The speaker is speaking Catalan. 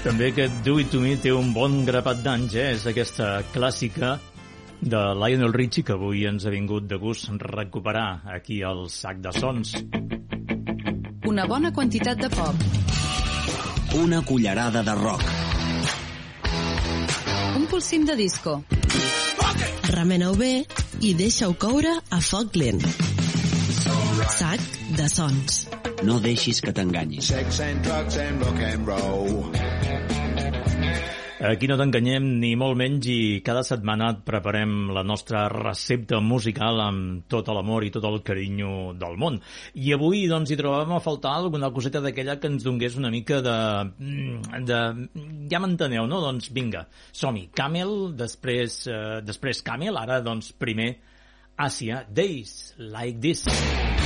També aquest Do It To Me té un bon grapat d'anys, És aquesta clàssica de Lionel Richie que avui ens ha vingut de gust recuperar aquí al Sac de Sons. Una bona quantitat de pop. Una cullerada de rock. Un polsim de disco. Remena-ho bé i deixa-ho coure a foc lent. Sac de Sons. No deixis que t'enganyin. Sex and drugs and rock and roll. Aquí no t'enganyem ni molt menys i cada setmana et preparem la nostra recepta musical amb tot l'amor i tot el carinyo del món. I avui doncs hi trobàvem a faltar alguna coseta d'aquella que ens donés una mica de... Ja m'enteneu, no? Doncs vinga, som-hi. Camel, després Camel, ara doncs primer Àsia, Days Like This.